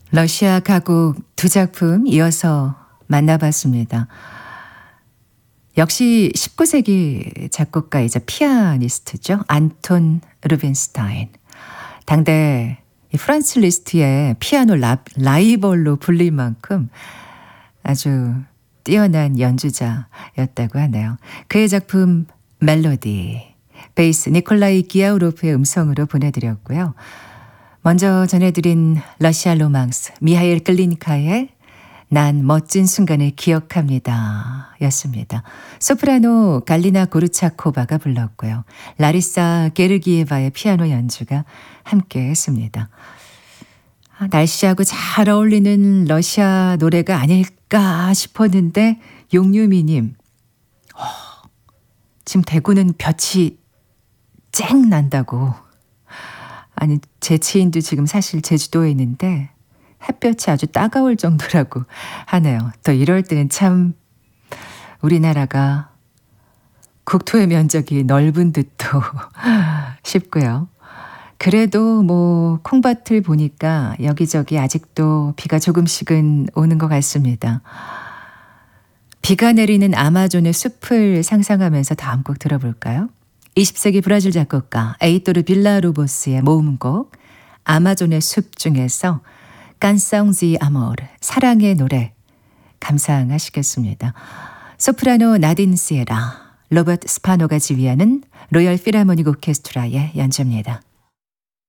러시아 가곡 두 작품 이어서 만나봤습니다. 역시 19세기 작곡가이자 피아니스트죠. 안톤 루빈스타인. 당대 이 프란츠 리스트의 피아노 라이벌로 불릴 만큼 아주 뛰어난 연주자였다고 하네요. 그의 작품 멜로디, 베이스 니콜라이 기아우로프의 음성으로 보내드렸고요. 먼저 전해드린 러시아 로망스 미하일 글린카의 난 멋진 순간을 기억합니다 였습니다. 소프라노 갈리나 고르차코바가 불렀고요. 라리사 게르기에바의 피아노 연주가 함께 했습니다. 날씨하고 잘 어울리는 러시아 노래가 아닐까 싶었는데 용유미님, 지금 대구는 볕이 쨍 난다고. 아니 제 지인도 지금 사실 제주도에 있는데 햇볕이 아주 따가울 정도라고 하네요. 또 이럴 때는 참 우리나라가 국토의 면적이 넓은 듯도 싶고요. 그래도 뭐 콩밭을 보니까 여기저기 아직도 비가 조금씩은 오는 것 같습니다. 비가 내리는 아마존의 숲을 상상하면서 다음 곡 들어볼까요? 20세기 브라질 작곡가 에이토르 빌라로보스의 모음곡 아마존의 숲 중에서 깐송 디 아모르 사랑의 노래 감상하시겠습니다. 소프라노 나딘 시에라, 로버트 스파노가 지휘하는 로열 필하모닉 오케스트라의 연주입니다.